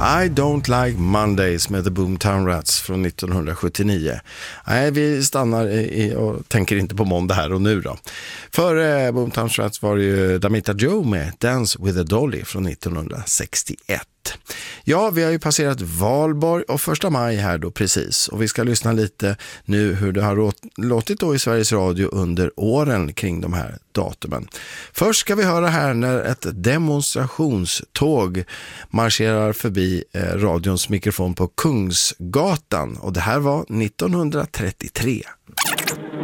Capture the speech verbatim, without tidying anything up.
I Don't Like Mondays med The Boomtown Rats från nittonhundrasjuttionio. Nej, vi stannar i, och tänker inte på måndag här och nu då. För eh, Boomtown Rats var det ju Damita Joe med Dance with a Dolly från nittonhundrasextioett. Ja, vi har ju passerat valborg och första maj här då precis. Och vi ska lyssna lite nu hur det har råt- låtit då i Sveriges Radio under åren kring de här datumen. Först ska vi höra här när ett demonstrationståg marscherar förbi eh, radions mikrofon på Kungsgatan. Och det här var nittonhundratrettiotre.